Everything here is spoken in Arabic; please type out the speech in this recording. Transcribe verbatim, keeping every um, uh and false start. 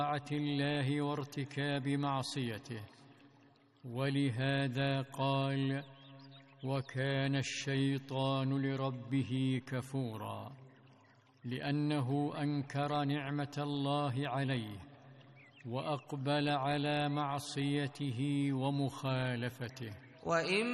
طاعة الله وارتكاب معصيته. ولهذا قال: وكان الشيطان لربه كفورا، لأنه أنكر نعمة الله عليه وأقبل على معصيته ومخالفته. وإن